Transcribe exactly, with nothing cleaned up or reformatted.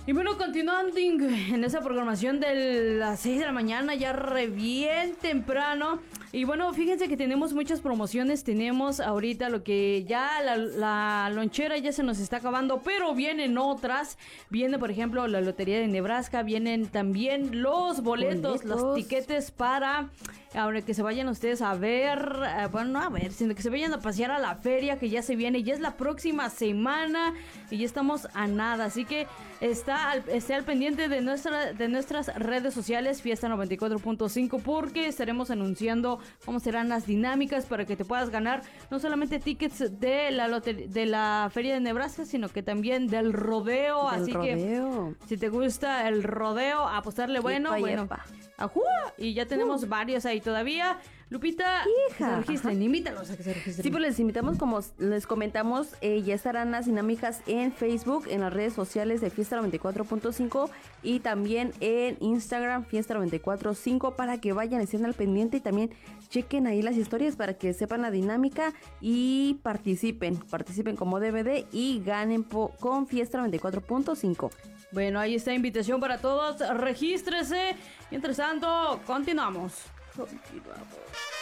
Y bueno, continuando en esa programación de las seis de la mañana, ya re bien temprano. Y bueno, fíjense que tenemos muchas promociones. Tenemos ahorita lo que ya la, la lonchera ya se nos está acabando, pero vienen otras. Viene, por ejemplo, la Lotería de Nebraska. Vienen también los boletos, boletos. los tiquetes para... Ahora que se vayan ustedes a ver, uh, bueno, no a ver, sino que se vayan a pasear a la feria que ya se viene, ya es la próxima semana y ya estamos a nada, así que está al, esté al pendiente de, nuestra, de nuestras redes sociales, Fiesta noventa y cuatro punto cinco, porque estaremos anunciando cómo serán las dinámicas para que te puedas ganar no solamente tickets de la loter- de la feria de Nebraska, sino que también del rodeo, del así rodeo. que si te gusta el rodeo, apostarle bueno, yepa, bueno. Yepa. ¡Ajúa! Y ya tenemos uh. varios ahí todavía. Lupita, hija, que se registren, ajá. Invítalos a que se registren. Sí, pues les invitamos, como les comentamos, eh, ya estarán las dinámicas en Facebook, en las redes sociales de Fiesta noventa y cuatro punto cinco y también en Instagram, Fiesta noventa y cuatro punto cinco, para que vayan, estén al pendiente y también chequen ahí las historias para que sepan la dinámica y participen, participen como D V D y ganen po- con Fiesta noventa y cuatro punto cinco. Bueno, ahí está invitación para todos, regístrese. Mientras tanto, continuamos. Continuamos.